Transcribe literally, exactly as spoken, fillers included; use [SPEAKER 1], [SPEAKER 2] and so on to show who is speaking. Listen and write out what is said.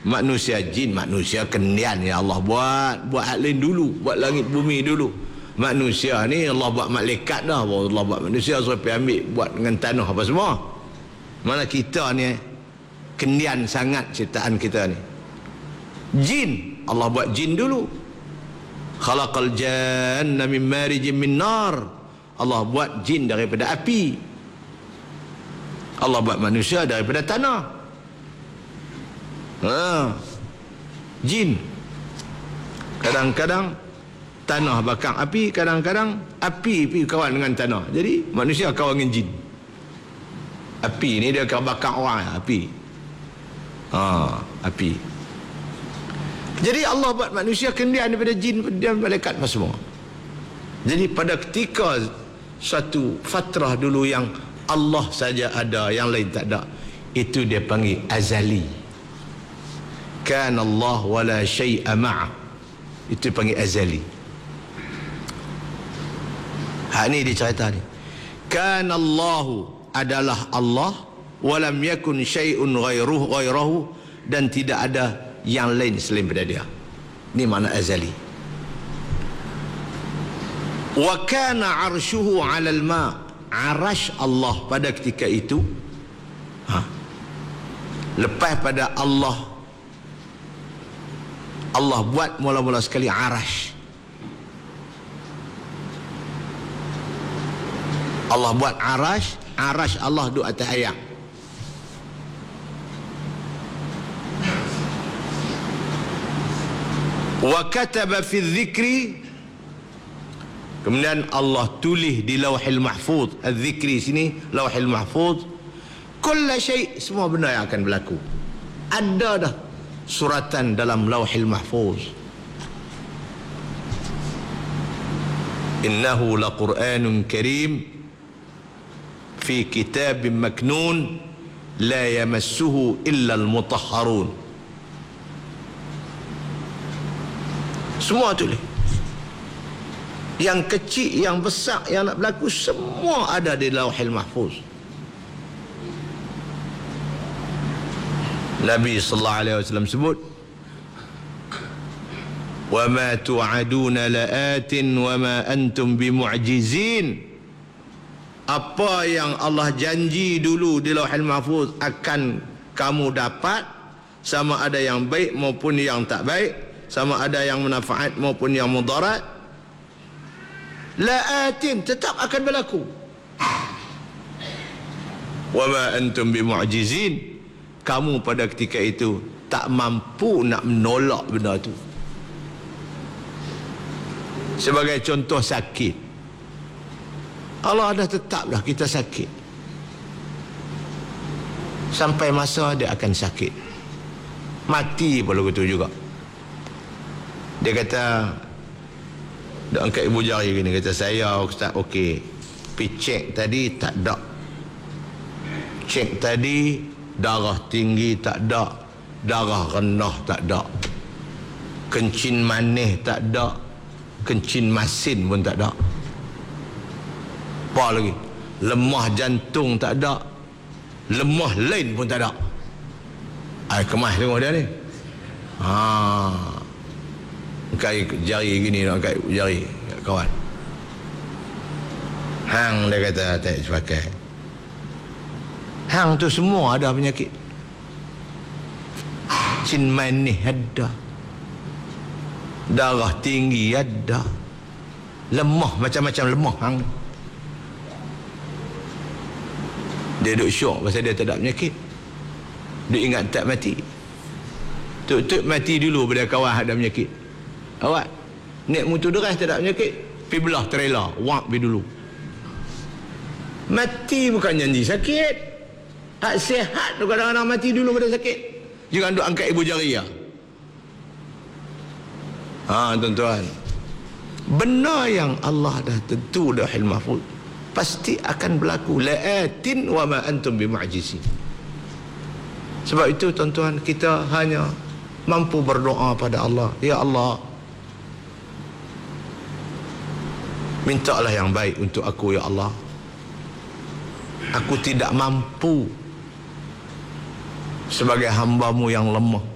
[SPEAKER 1] Manusia jin, manusia kendian ya Allah buat. Buat hak lain dulu, buat langit bumi dulu. Manusia ni Allah buat malaikat dah, Allah buat manusia sampai ambil buat dengan tanah apa semua. Mana kita ni kendian sangat ciptaan kita ni. Jin, Allah buat jin dulu. Khalaqal janna min marijin min nar. Allah buat jin daripada api. Allah buat manusia daripada tanah. Ha. Jin. Kadang-kadang tanah bakar api, kadang-kadang api pergi kawan dengan tanah. Jadi manusia kawan dengan jin. Api ni dia akan bakar orang, api. Ha, api. Jadi Allah buat manusia kendian daripada jin dan malaikat apa semua. Jadi pada ketika satu fatrah dulu yang Allah saja ada, yang lain tak ada, itu dia panggil azali. Kana Allah wala syai'a ma'a. Itu panggil azali. Ha ni dicerita ni. Kana Allahu, adalah Allah, walam yakun syai'un ghairuhu ghairahu, dan tidak ada yang lain selain daripada dia. Ini makna azali. Wa kana 'arshuhu 'alal ma'. Arash Allah pada ketika itu, ha, lepas pada Allah Allah buat mula-mula sekali arash. Allah buat arash. Arash Allah duduk atas air. Wa kataba fi dzikri, kemudian Allah tulis di Lauhil Mahfuz. Az-Zikri sini Lauhil Mahfuz. Kulla syai', semua benda yang akan berlaku ada dah suratan dalam Lauhil Mahfuz. Innahu laqur'anun karim fi kitabin maknun la yamassuhu illa al-mutahharun. Semua tulis. Yang kecil, yang besar, yang nak berlaku, semua ada di Lauhil Mahfuz. Nabi sallallahu alaihi wasallam sebut, wa ma tu'aduna la'atin wa ma antum bimu'jizin. Apa yang Allah janji dulu di Lauhil Mahfuz akan kamu dapat, sama ada yang baik maupun yang tak baik, sama ada yang manfaat maupun yang mudarat, la'atin, tetap akan berlaku. Wa ma antum bimu'jizin, kamu pada ketika itu tak mampu nak menolak benda tu. Sebagai contoh sakit, Allah dah tetaplah kita sakit. Sampai masa dia akan sakit, mati pun lagu tu juga. Dia kata, dia angkat ibu jari gini, kata, saya Ustaz okey, pergi cek tadi tak ada, cek tadi darah tinggi tak ada, darah rendah tak ada, kencing manis tak ada, kencing masin pun tak ada. Apa lagi? Lemah jantung tak ada, lemah lain pun tak ada. Ai kemas tengok dia ni. Ha. Angkat jari gini, nak angkat jari kawan. Hang dia kata tak pakai. Hang tu semua ada penyakit. Cin manis ada, darah tinggi ada, lemah, macam-macam lemah hang. Dia duduk syok pasal dia tak ada penyakit. Dia ingat tak mati. Tuk-tuk mati dulu pada kawan ada penyakit. Awak naik motor deras tak ada penyakit, pergi belah trailer, wak pergi dulu. Mati bukan janji sakit. Hak sihat tu kadang-kadang mati dulu pada sakit. Jangan duk angkat ibu jari ya. Ha tuan-tuan, benda yang Allah dah tentu dah Lauhil Mahfuz pasti akan berlaku. La'atin wa ma antum bimu'jizin. Sebab itu tuan-tuan, kita hanya mampu berdoa pada Allah, ya Allah, mintalah yang baik untuk aku ya Allah. Aku tidak mampu sebagai hamba-Mu yang lemah.